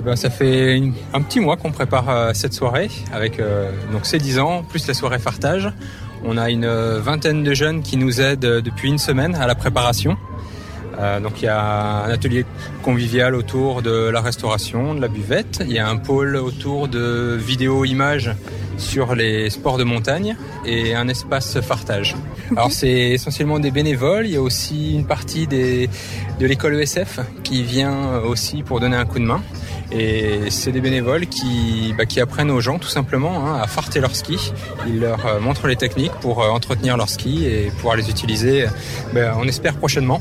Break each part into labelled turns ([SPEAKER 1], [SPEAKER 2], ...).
[SPEAKER 1] Ça fait un petit mois qu'on prépare cette soirée avec donc ces 10 ans, plus la soirée fartage. On a une vingtaine de jeunes qui nous aident depuis une semaine à la préparation. Donc il y a un atelier convivial autour de la restauration, de la buvette. Il y a un pôle autour de vidéo-images sur les sports de montagne et un espace fartage. Alors c'est essentiellement des bénévoles. Il y a aussi une partie de l'école ESF qui vient aussi pour donner un coup de main. Et c'est des bénévoles qui apprennent aux gens tout simplement à farter leur ski. Ils leur montrent les techniques pour entretenir leur ski et pouvoir les utiliser, on espère prochainement.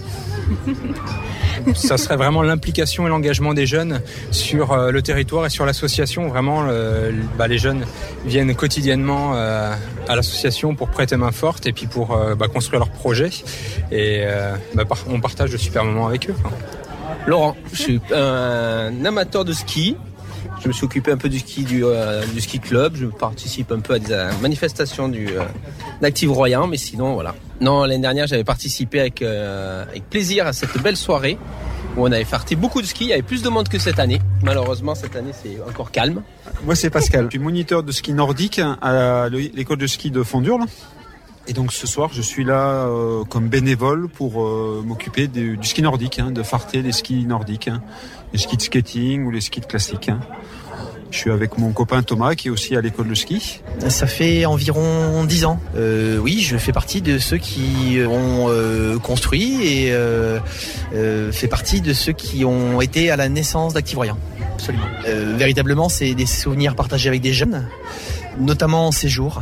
[SPEAKER 1] Ça serait vraiment l'implication et l'engagement des jeunes sur le territoire et sur l'association. Vraiment, les jeunes viennent quotidiennement à l'association pour prêter main forte et puis pour construire leurs projets. Et on partage de super moments avec eux.
[SPEAKER 2] Laurent, je suis un amateur de ski. Je me suis occupé un peu du ski du ski club. Je participe un peu à des manifestations d'Active Royan, mais sinon voilà. Non, l'année dernière, j'avais participé avec plaisir à cette belle soirée où on avait farté beaucoup de ski. Il y avait plus de monde que cette année. Malheureusement, cette année, c'est encore calme.
[SPEAKER 3] Moi, c'est Pascal. Je suis moniteur de ski nordique à l'école de ski de Fondurle. Et donc ce soir, je suis là comme bénévole pour m'occuper du ski nordique, de farter les skis nordiques, les skis de skating ou les skis de classique. Je suis avec mon copain Thomas qui est aussi à l'école de ski.
[SPEAKER 4] Ça fait environ 10 ans. Oui, je fais partie de ceux qui ont construit et fait partie de ceux qui ont été à la naissance d'Active Royan. Absolument. Véritablement, c'est des souvenirs partagés avec des jeunes, notamment en séjour.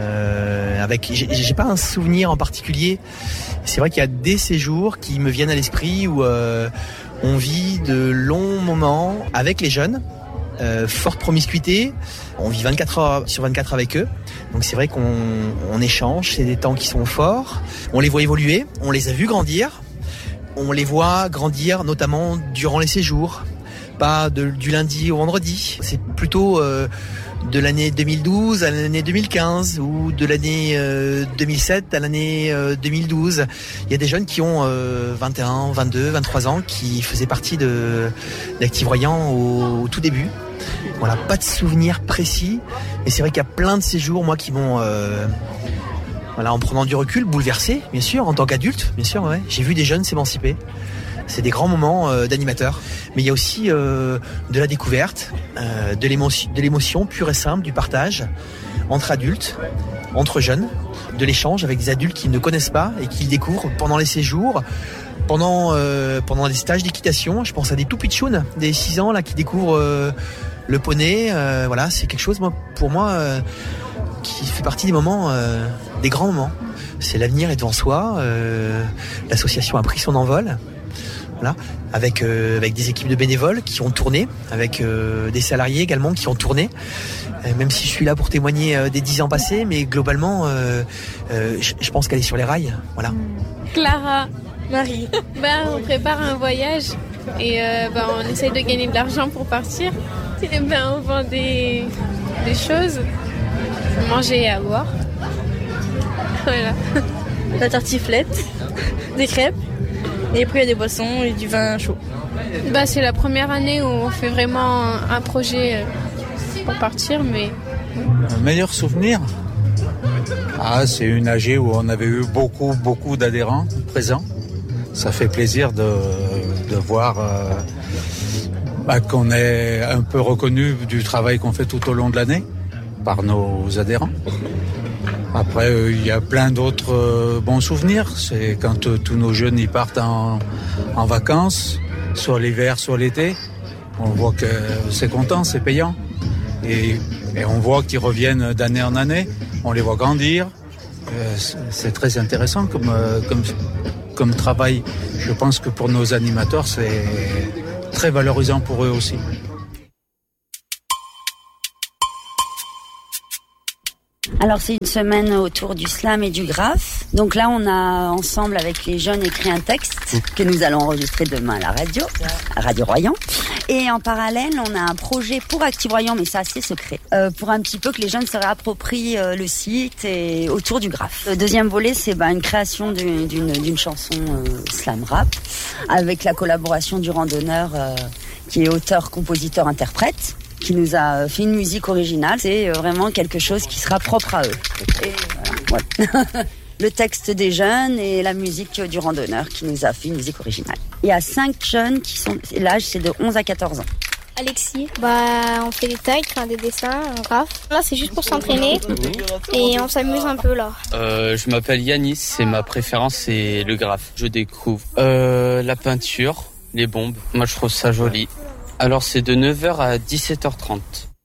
[SPEAKER 4] J'ai pas un souvenir en particulier. C'est vrai qu'il y a des séjours qui me viennent à l'esprit où on vit de longs moments avec les jeunes. Forte promiscuité, on vit 24 heures sur 24 avec eux, donc c'est vrai qu'on échange, c'est des temps qui sont forts, on les voit évoluer, on les a vus grandir, on les voit grandir notamment durant les séjours, pas du lundi au vendredi, c'est plutôt de l'année 2012 à l'année 2015 ou de l'année 2007 à l'année 2012. Il y a des jeunes qui ont 21, 22, 23 ans qui faisaient partie d'Active Royan au tout début. Voilà, pas de souvenirs précis, mais c'est vrai qu'il y a plein de séjours, moi, qui m'ont, en prenant du recul, bouleversé, bien sûr, en tant qu'adulte, bien sûr, ouais. J'ai vu des jeunes s'émanciper. C'est des grands moments d'animateurs. Mais il y a aussi de la découverte, de l'émotion pure et simple, du partage entre adultes, entre jeunes, de l'échange avec des adultes qu'ils ne connaissent pas et qu'ils découvrent pendant les séjours, pendant les stages d'équitation. Je pense à des tout pitchouns, des 6 ans là, qui découvrent le poney. C'est quelque chose, pour moi, qui fait partie des moments, des grands moments. C'est l'avenir est devant soi. L'association a pris son envol. Voilà, avec des équipes de bénévoles qui ont tourné, avec des salariés également qui ont tourné, même si je suis là pour témoigner des 10 ans passés, mais globalement je pense qu'elle est sur les rails. Voilà.
[SPEAKER 5] Clara, Marie, on prépare un voyage et on essaye de gagner de l'argent pour partir. Et on vend des choses, manger et à boire. Voilà.
[SPEAKER 6] La tartiflette, des crêpes. Et après, il y a des boissons et du vin chaud.
[SPEAKER 5] C'est la première année où on fait vraiment un projet pour partir, mais...
[SPEAKER 7] Un meilleur souvenir ? C'est une AG où on avait eu beaucoup d'adhérents présents. Ça fait plaisir de voir qu'on est un peu reconnu du travail qu'on fait tout au long de l'année par nos adhérents. Après, il y a plein d'autres bons souvenirs. C'est quand tous nos jeunes y partent en vacances, soit l'hiver, soit l'été. On voit que c'est content, c'est payant. Et on voit qu'ils reviennent d'année en année. On les voit grandir. C'est très intéressant comme travail. Je pense que pour nos animateurs, c'est très valorisant pour eux aussi.
[SPEAKER 8] Alors c'est une semaine autour du slam et du graphe. Donc là on a ensemble avec les jeunes écrit un texte que nous allons enregistrer demain à la Radio Royan. Et en parallèle on a un projet pour Active Royan, mais c'est assez secret, pour un petit peu que les jeunes se réapproprient le site et autour du graphe. Le deuxième volet c'est une création d'une chanson slam rap avec la collaboration du randonneur qui est auteur, compositeur, interprète, qui nous a fait une musique originale. C'est vraiment quelque chose qui sera propre à eux. Et voilà. Le texte des jeunes et la musique du randonneur qui nous a fait une musique originale. Il y a 5 jeunes qui sont... L'âge, c'est de 11 à 14 ans.
[SPEAKER 9] Alexis, on fait des tags, des dessins, un graphe. Là, c'est juste pour s'entraîner et on s'amuse un peu là.
[SPEAKER 10] Je m'appelle Yanis et ma préférence, c'est le graphe. Je découvre la peinture, les bombes. Moi, je trouve ça joli. Alors, c'est de 9h à 17h30.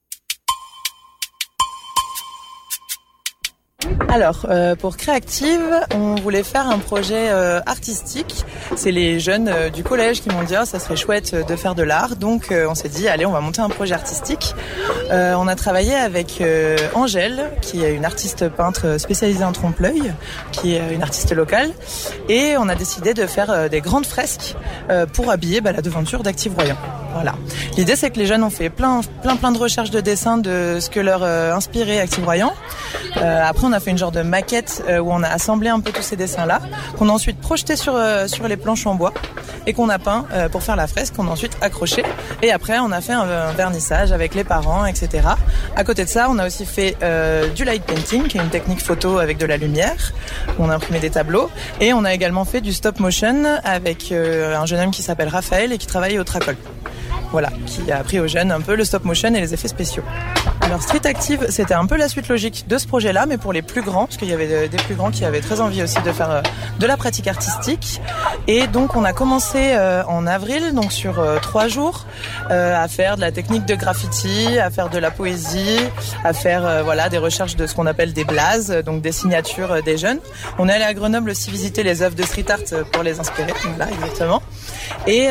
[SPEAKER 11] Alors, pour Créactive, on voulait faire un projet artistique. C'est les jeunes du collège qui m'ont dit ça serait chouette de faire de l'art. Donc, on s'est dit, allez, on va monter un projet artistique. On a travaillé avec Angèle, qui est une artiste peintre spécialisée en trompe-l'œil, qui est une artiste locale. Et on a décidé de faire des grandes fresques pour habiller la devanture d'Active Royan. Voilà. L'idée, c'est que les jeunes ont fait plein de recherches de dessins de ce que leur inspirait Active Royan. Après, on a fait une genre de maquette où on a assemblé un peu tous ces dessins-là, qu'on a ensuite projeté sur les planches en bois et qu'on a peint pour faire la fresque, qu'on a ensuite accroché. Et après, on a fait un vernissage avec les parents, etc. À côté de ça, on a aussi fait du light painting, qui est une technique photo avec de la lumière. On a imprimé des tableaux. Et on a également fait du stop motion avec un jeune homme qui s'appelle Raphaël et qui travaille au Tracol. Voilà, qui a appris aux jeunes un peu le stop motion et les effets spéciaux. Alors Street Active, c'était un peu la suite logique de ce projet-là, mais pour les plus grands, parce qu'il y avait des plus grands qui avaient très envie aussi de faire de la pratique artistique. Et donc on a commencé en avril, donc sur 3 jours, à faire de la technique de graffiti, à faire de la poésie, à faire des recherches de ce qu'on appelle des blazes, donc des signatures des jeunes. On est allé à Grenoble aussi visiter les œuvres de street art pour les inspirer, voilà exactement. Et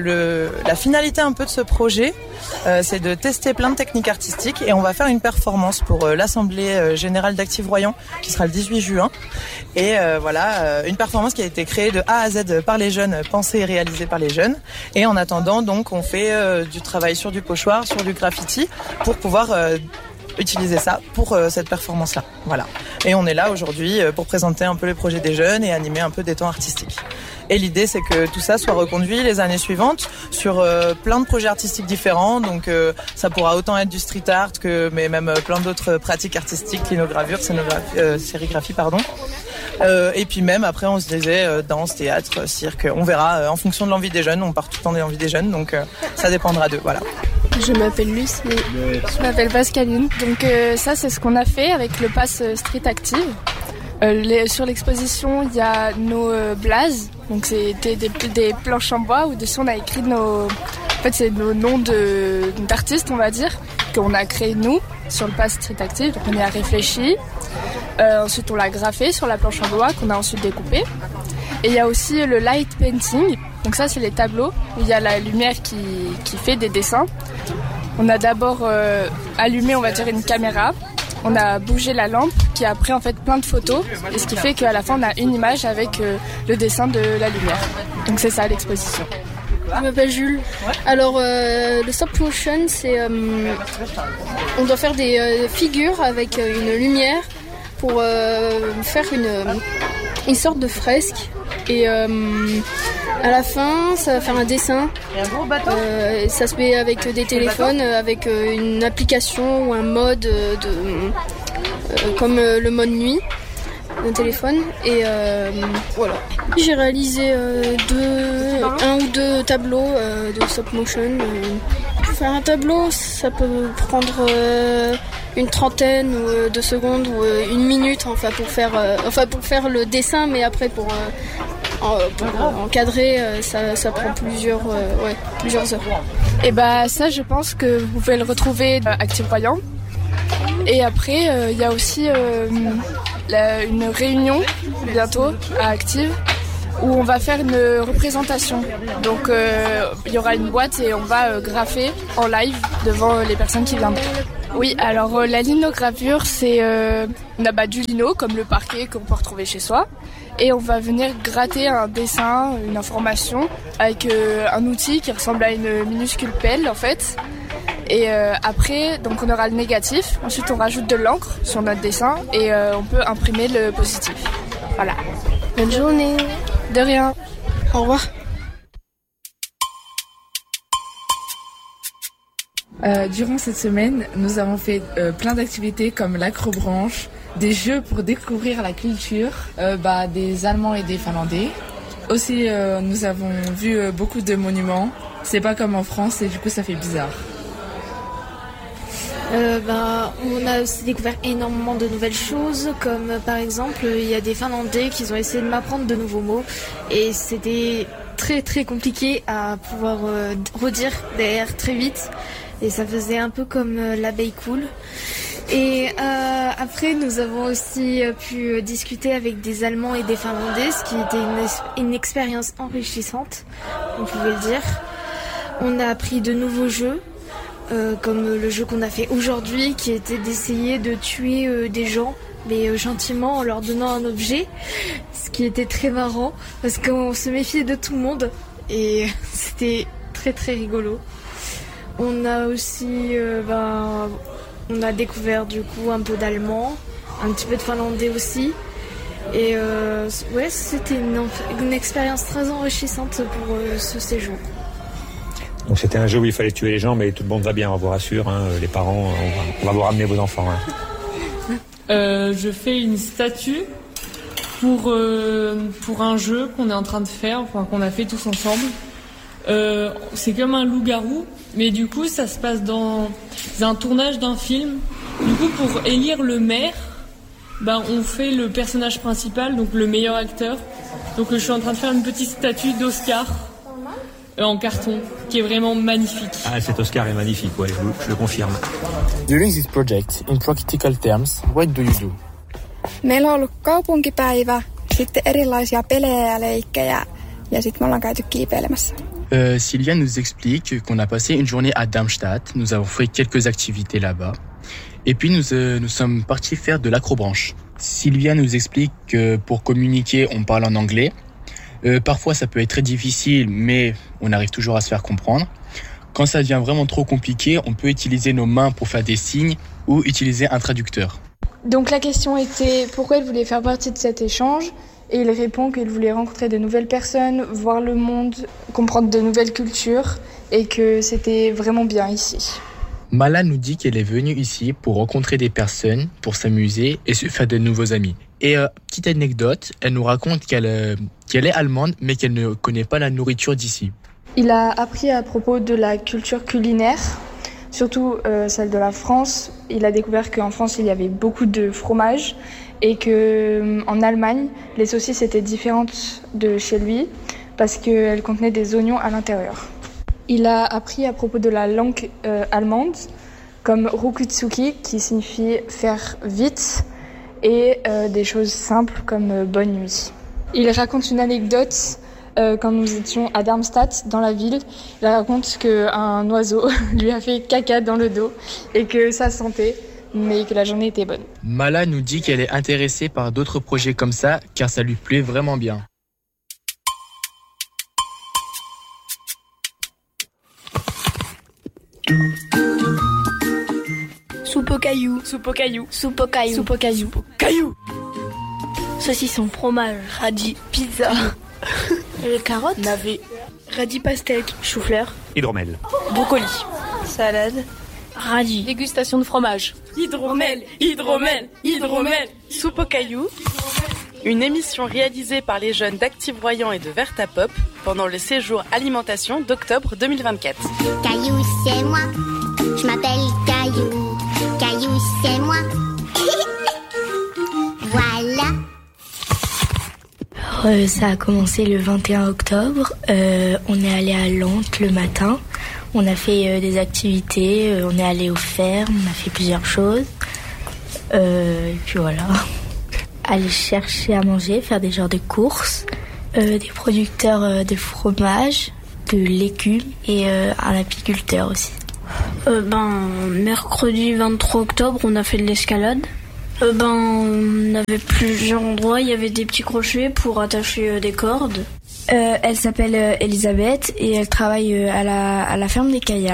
[SPEAKER 11] la finalité un peu de ce projet, c'est de tester plein de techniques artistiques et on va faire une performance pour l'Assemblée Générale d'Active Royan qui sera le 18 juin. Et une performance qui a été créée de A à Z par les jeunes, pensée et réalisée par les jeunes. Et en attendant, donc, on fait du travail sur du pochoir, sur du graffiti pour pouvoir utiliser ça pour cette performance-là. Voilà. Et on est là aujourd'hui pour présenter un peu les projets des jeunes et animer un peu des temps artistiques. Et l'idée, c'est que tout ça soit reconduit les années suivantes sur plein de projets artistiques différents. Donc, ça pourra autant être du street art mais même plein d'autres pratiques artistiques, linogravure, sérigraphie, pardon. Et puis même, après, on se disait danse, théâtre, cirque. On verra en fonction de l'envie des jeunes. On part tout le temps de l'envie des jeunes. Donc, ça dépendra d'eux. Voilà.
[SPEAKER 12] Je m'appelle Lucie. Je m'appelle Pascaline. Donc, ça, c'est ce qu'on a fait avec le pass Street Active. Sur l'exposition, il y a nos blazes. Donc c'est des planches en bois où dessus on a écrit c'est nos noms d'artistes, on va dire, qu'on a créé nous sur le pass Street Active. Donc on y a réfléchi. Ensuite on l'a graffé sur la planche en bois qu'on a ensuite découpé. Et il y a aussi le light painting. Donc ça c'est les tableaux où il y a la lumière qui fait des dessins. On a d'abord allumé, on va dire, une caméra. On a bougé la lampe qui a pris en fait plein de photos et ce qui fait qu'à la fin on a une image avec le dessin de la lumière. Donc c'est ça l'exposition.
[SPEAKER 13] Je m'appelle Jules. Alors le stop motion, c'est on doit faire des figures avec une lumière pour faire une sorte de fresque. Et à la fin, ça va faire un dessin. Ça se fait avec des téléphones, avec une application ou un mode comme le mode nuit d'un téléphone. Et voilà. J'ai réalisé 1 ou 2 tableaux de stop motion. Pour faire un tableau, ça peut prendre une trentaine de secondes ou une minute, pour faire le dessin, mais après pour encadrer, ça prend plusieurs heures.
[SPEAKER 12] Et ça, je pense que vous pouvez le retrouver à Active Royan. Et après, il y a aussi une réunion bientôt à Active où on va faire une représentation. Donc il y aura une boîte et on va graffer en live devant les personnes qui viendront. Oui, alors la linogravure, c'est on a du lino comme le parquet qu'on peut retrouver chez soi. Et on va venir gratter un dessin, une information avec un outil qui ressemble à une minuscule pelle en fait. Et après, donc on aura le négatif. Ensuite, on rajoute de l'encre sur notre dessin et on peut imprimer le positif. Voilà.
[SPEAKER 13] Bonne journée.
[SPEAKER 12] De rien.
[SPEAKER 13] Au revoir.
[SPEAKER 14] Durant cette semaine, nous avons fait plein d'activités comme l'acrobranche, des jeux pour découvrir la culture des Allemands et des Finlandais. Aussi, nous avons vu beaucoup de monuments. C'est pas comme en France et du coup, ça fait bizarre.
[SPEAKER 9] On a aussi découvert énormément de nouvelles choses, comme par exemple, il y a des Finlandais qui ont essayé de m'apprendre de nouveaux mots et c'était très très compliqué à pouvoir redire derrière très vite et ça faisait un peu comme l'abeille cool. Et après, nous avons aussi pu discuter avec des Allemands et des Finlandais, ce qui était une expérience enrichissante, on pouvait le dire. On a appris de nouveaux jeux. Comme le jeu qu'on a fait aujourd'hui, qui était d'essayer de tuer des gens, mais gentiment en leur donnant un objet, ce qui était très marrant, parce qu'on se méfiait de tout le monde, et c'était très très rigolo. On a aussi, on a découvert du coup un peu d'allemand, un petit peu de finlandais aussi, et c'était une expérience très enrichissante pour ce séjour.
[SPEAKER 15] Donc c'était un jeu où il fallait tuer les gens, mais tout le monde va bien, on vous rassure, les parents, on va vous ramener vos enfants.
[SPEAKER 16] Je fais une statue pour un jeu qu'on est en train de faire, qu'on a fait tous ensemble. C'est comme un loup-garou, mais du coup ça se passe dans un tournage d'un film. Du coup pour élire le maire, on fait le personnage principal, donc le meilleur acteur. Donc je suis en train de faire une petite statue d'Oscar. En carton, qui est vraiment magnifique.
[SPEAKER 15] Ah, cet Oscar est magnifique, ouais, je le confirme.
[SPEAKER 17] During this project, in practical terms, what do you do?
[SPEAKER 18] Meillä on ollut kaupunkipäivä, sitten erilaisia pelejä ja leikkejä, ja sitten me ollaan käyty kiipeilemässä.
[SPEAKER 17] Sylvia nous explique qu'on a passé une journée à Darmstadt, nous avons fait quelques activités là-bas, et puis nous sommes partis faire de l'acrobranche. Sylvia nous explique que pour communiquer, on parle en anglais. Parfois ça peut être très difficile, mais on arrive toujours à se faire comprendre. Quand ça devient vraiment trop compliqué, on peut utiliser nos mains pour faire des signes ou utiliser un traducteur.
[SPEAKER 12] Donc la question était pourquoi il voulait faire partie de cet échange et il répond qu'il voulait rencontrer de nouvelles personnes, voir le monde, comprendre de nouvelles cultures et que c'était vraiment bien ici.
[SPEAKER 17] Mala nous dit qu'elle est venue ici pour rencontrer des personnes, pour s'amuser et se faire de nouveaux amis. Et petite anecdote, elle nous raconte qu'elle est allemande mais qu'elle ne connaît pas la nourriture d'ici.
[SPEAKER 12] Il a appris à propos de la culture culinaire, surtout celle de la France. Il a découvert qu'en France il y avait beaucoup de fromage et qu'en Allemagne les saucisses étaient différentes de chez lui parce qu'elles contenaient des oignons à l'intérieur. Il a appris à propos de la langue allemande, comme Rukutsuki, qui signifie faire vite, et des choses simples comme bonne nuit. Il raconte une anecdote quand nous étions à Darmstadt, dans la ville. Il raconte qu'un oiseau lui a fait caca dans le dos et que ça sentait, mais que la journée était bonne.
[SPEAKER 17] Mala nous dit qu'elle est intéressée par d'autres projets comme ça, car ça lui plaît vraiment bien.
[SPEAKER 18] Soupe au caillou.
[SPEAKER 12] Soupe au caillou.
[SPEAKER 18] Soupe au caillou.
[SPEAKER 12] Soupe au caillou.
[SPEAKER 18] Caillou. Saucisson, fromage, radis, pizza. Carottes.
[SPEAKER 12] Navet.
[SPEAKER 18] Radis pastèque. Chou-fleur.
[SPEAKER 15] Hydromel.
[SPEAKER 18] Brocoli. Salade. Radis.
[SPEAKER 12] Dégustation de fromage.
[SPEAKER 18] Hydromel. Hydromel. Hydromel.
[SPEAKER 19] Soupe au caillou. Une émission réalisée par les jeunes d'Active Royan et de Vertapop pendant le séjour alimentation d'octobre 2024.
[SPEAKER 20] Caillou, c'est moi. Je m'appelle Caillou. Caillou, c'est moi. Voilà.
[SPEAKER 21] Ça a commencé le 21 octobre. On est allé à Lente le matin. On a fait des activités. On est allé aux fermes. On a fait plusieurs choses. Et puis voilà. Aller chercher à manger, faire des genres de courses. Des producteurs de fromage, de légumes et un apiculteur aussi.
[SPEAKER 22] Mercredi 23 octobre, on a fait de l'escalade. On avait plusieurs endroits, il y avait des petits crochets pour attacher des cordes.
[SPEAKER 21] Elle s'appelle Elisabeth et elle travaille à la ferme des Cayas.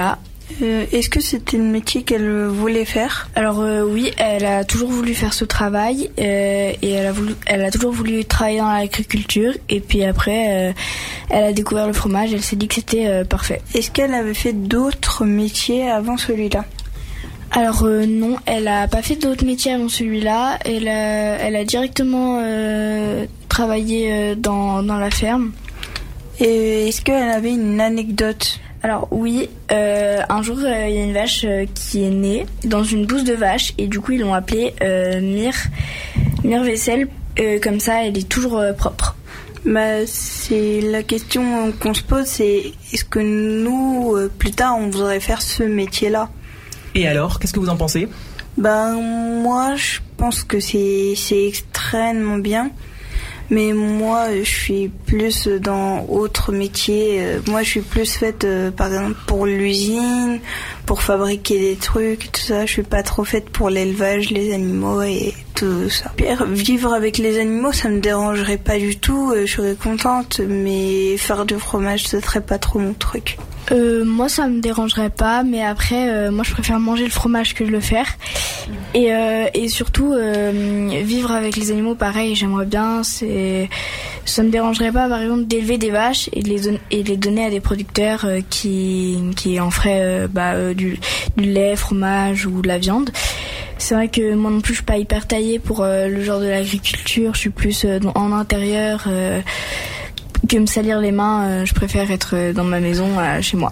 [SPEAKER 18] Est-ce que c'était le métier qu'elle voulait faire?
[SPEAKER 22] Alors oui, elle a toujours voulu faire ce travail et elle a toujours voulu travailler dans l'agriculture. Et puis après, elle a découvert le fromage. Elle s'est dit que c'était parfait.
[SPEAKER 18] Est-ce qu'elle avait fait d'autres métiers avant celui-là?
[SPEAKER 22] Alors non, elle a pas fait d'autres métiers avant celui-là. Elle a directement travaillé dans la ferme.
[SPEAKER 18] Et est-ce qu'elle avait une anecdote?
[SPEAKER 22] Alors oui, un jour il y a une vache qui est née dans une bouse de vache et du coup ils l'ont appelée Mire Vaisselle, comme ça elle est toujours propre.
[SPEAKER 18] Bah, c'est la question qu'on se pose, c'est est-ce que nous plus tard on voudrait faire ce métier-là?
[SPEAKER 1] Et alors, qu'est-ce que vous en pensez?
[SPEAKER 18] Ben moi je pense que c'est extrêmement bien. Mais moi, je suis plus dans autre métier. Moi, je suis plus faite, par exemple, pour l'usine, pour fabriquer des trucs, tout ça. Je suis pas trop faite pour l'élevage, les animaux et tout ça. Vivre avec les animaux, ça me dérangerait pas du tout. Je serais contente, mais faire du fromage, ce serait pas trop mon truc.
[SPEAKER 22] Moi, ça me dérangerait pas, mais après, moi, je préfère manger le fromage que de le faire. Et surtout, vivre avec les animaux, pareil, j'aimerais bien. Ça me dérangerait pas, par exemple, d'élever des vaches et de les donner à des producteurs qui en feraient du lait, fromage ou de la viande. C'est vrai que moi non plus, je suis pas hyper taillée pour le genre de l'agriculture. Je suis plus en intérieur. Que me salir les mains, je préfère être dans ma maison, chez moi.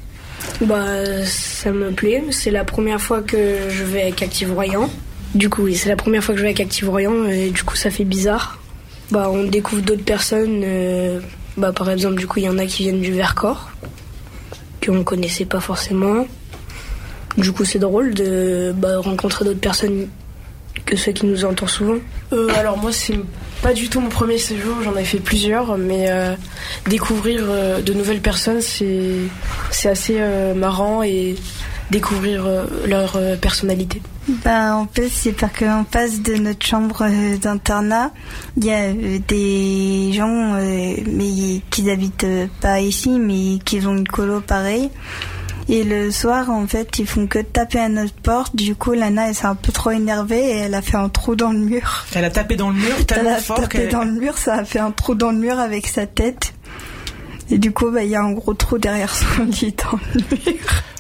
[SPEAKER 22] Ça me plaît. C'est la première fois que je vais avec Active-Royan. Du coup, oui, c'est la première fois que je vais avec Active-Royan et du coup, ça fait bizarre. On découvre d'autres personnes. Par exemple, du coup, il y en a qui viennent du Vercors, qu'on connaissait pas forcément. Du coup, c'est drôle de rencontrer d'autres personnes que ceux qui nous entourent souvent.
[SPEAKER 2] Alors moi, c'est pas du tout mon premier séjour, j'en ai fait plusieurs, mais découvrir de nouvelles personnes, c'est assez marrant et découvrir leur personnalité.
[SPEAKER 18] En fait, c'est parce qu'on passe de notre chambre d'internat, il y a des gens mais qui habitent pas ici, mais qui ont une colo pareille. Et le soir, en fait, ils font que taper à notre porte. Du coup, Lana, elle s'est un peu trop énervée et elle a fait un trou dans le mur.
[SPEAKER 1] Elle a tapé dans le mur tellement fort
[SPEAKER 18] Elle a tapé dans le mur, ça a fait un trou dans le mur avec sa tête. Et du coup, il y a un gros trou derrière son lit dans le mur.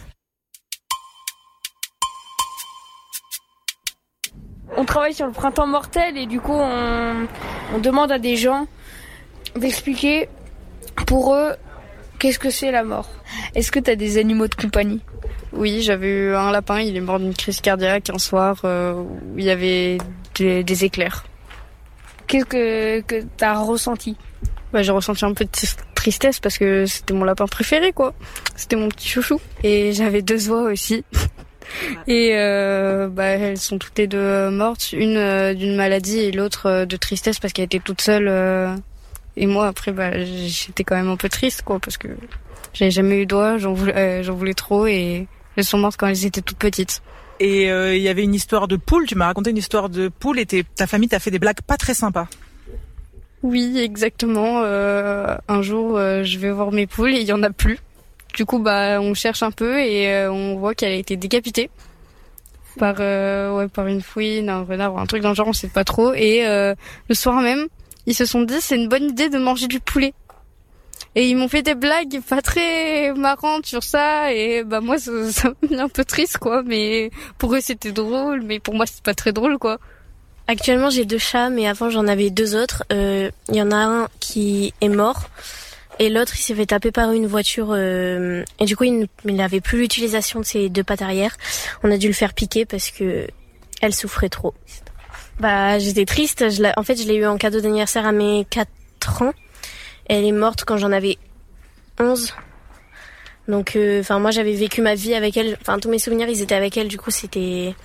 [SPEAKER 23] On travaille sur le printemps mortel et du coup, on demande à des gens d'expliquer pour eux qu'est-ce que c'est la mort.
[SPEAKER 24] Est-ce que t'as des animaux de compagnie?
[SPEAKER 23] Oui, j'avais eu un lapin, il est mort d'une crise cardiaque un soir où il y avait des éclairs.
[SPEAKER 24] Qu'est-ce que t'as ressenti?
[SPEAKER 23] J'ai ressenti un peu de tristesse parce que c'était mon lapin préféré, quoi. C'était mon petit chouchou. Et j'avais 2 oies aussi. Et elles sont toutes les 2 mortes. Une d'une maladie et l'autre de tristesse parce qu'elle était toute seule. Et moi, après, j'étais quand même un peu triste, quoi, parce que j'avais jamais eu d'oies, j'en voulais trop, et elles sont mortes quand elles étaient toutes petites.
[SPEAKER 1] Et il y avait une histoire de poule, tu m'as raconté une histoire de poule, et ta famille t'a fait des blagues pas très sympas.
[SPEAKER 23] Oui, exactement. Un jour, je vais voir mes poules, et il y en a plus. Du coup, on cherche un peu, et on voit qu'elle a été décapitée. Par une fouine, un renard, un truc dans le genre, on sait pas trop. Et le soir même, ils se sont dit c'est une bonne idée de manger du poulet. Et ils m'ont fait des blagues pas très marrantes sur ça et moi ça m'a mis un peu triste, quoi, mais pour eux c'était drôle, mais pour moi c'est pas très drôle, quoi.
[SPEAKER 25] Actuellement j'ai 2 chats, mais avant j'en avais 2 autres. Il y en a un qui est mort et l'autre il s'est fait taper par une voiture et du coup il n'avait plus l'utilisation de ses 2 pattes arrière. On a dû le faire piquer parce que elle souffrait trop. J'étais triste. En fait, je l'ai eu en cadeau d'anniversaire à mes 4 ans. Elle est morte quand j'en avais 11. Donc, moi, j'avais vécu ma vie avec elle. Enfin, tous mes souvenirs, ils étaient avec elle. Du coup, c'était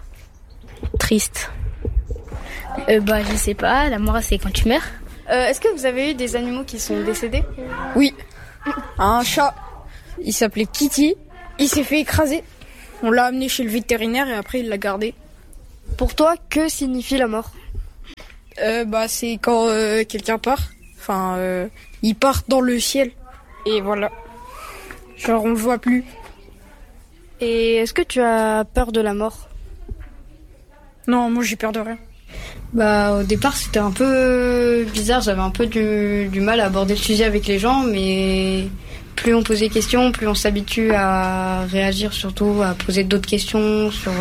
[SPEAKER 25] triste.
[SPEAKER 24] Je sais pas. La mort, c'est quand tu meurs.
[SPEAKER 23] Est-ce que vous avez eu des animaux qui sont décédés?
[SPEAKER 24] Oui. Un chat. Il s'appelait Kitty. Il s'est fait écraser. On l'a amené chez le vétérinaire et après, il l'a gardé.
[SPEAKER 23] Pour toi, que signifie la mort?
[SPEAKER 24] C'est quand quelqu'un part. Il part dans le ciel. Et voilà. Genre, on le voit plus. Et est-ce que tu as peur de la mort?
[SPEAKER 13] Non, moi j'ai peur de rien.
[SPEAKER 24] Bah au départ c'était un peu bizarre, j'avais un peu du mal à aborder le sujet avec les gens, mais plus on pose des questions, plus on s'habitue à réagir, surtout à poser d'autres questions sur...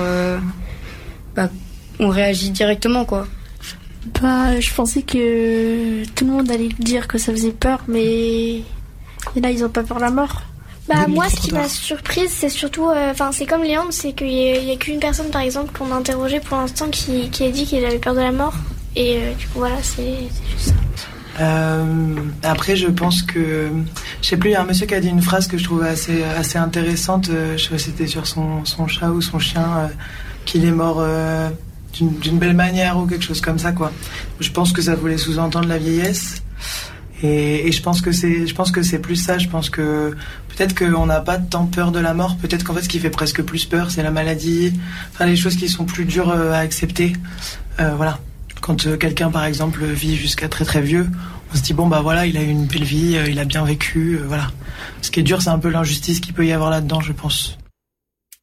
[SPEAKER 24] on réagit directement quoi.
[SPEAKER 21] Bah je pensais que tout le monde allait dire que ça faisait peur, mais là ils ont pas peur de la mort.
[SPEAKER 3] Bah moi ce qui m'a surprise c'est surtout, c'est comme Léandre, c'est qu'il y a qu'une personne par exemple qu'on a interrogée pour l'instant qui a dit qu'il avait peur de la mort, et du coup voilà c'est juste ça.
[SPEAKER 4] Après je pense que, je sais plus, il y a un monsieur qui a dit une phrase que je trouvais assez intéressante, je sais pas si c'était sur son chat ou son chien, qu'il est mort d'une belle manière ou quelque chose comme ça quoi. Je pense que ça voulait sous-entendre la vieillesse. Et je pense que c'est plus ça. Je pense que peut-être qu'on n'a pas tant peur de la mort. Peut-être qu'en fait, ce qui fait presque plus peur, c'est la maladie. Enfin, les choses qui sont plus dures à accepter. Voilà. Quand quelqu'un, par exemple, vit jusqu'à très très vieux, on se dit bon bah voilà, il a eu une belle vie, il a bien vécu. Voilà. Ce qui est dur, c'est un peu l'injustice qu'il peut y avoir là-dedans, je pense.